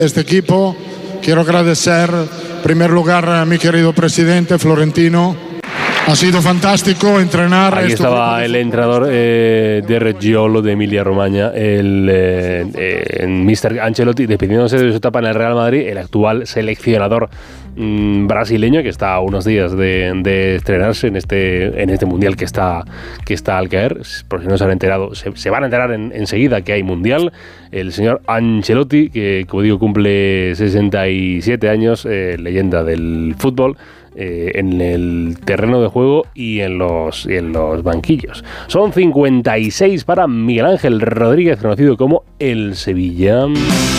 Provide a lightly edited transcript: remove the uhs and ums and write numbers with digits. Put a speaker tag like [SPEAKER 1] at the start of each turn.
[SPEAKER 1] Este equipo, quiero agradecer en primer lugar a mi querido presidente Florentino. Ha sido fantástico entrenar.
[SPEAKER 2] Ahí estaba el entrenador de Reggiolo, de Emilia-Romagna, el Mr. Ancelotti, despidiéndose de su etapa en el Real Madrid, el actual seleccionador brasileño, que está a unos días de estrenarse en este mundial que está al caer. Por si no se han enterado, se van a enterar enseguida que hay mundial. El señor Ancelotti, que como digo cumple 67 años, leyenda del fútbol, en el terreno de juego y en los banquillos. Son 56 para Miguel Ángel Rodríguez, conocido como El Sevilla.